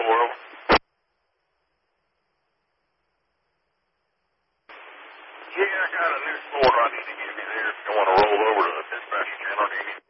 for them. Yeah, I got a new score I need to give you there. If you want to roll over to the dispatch channel, do you need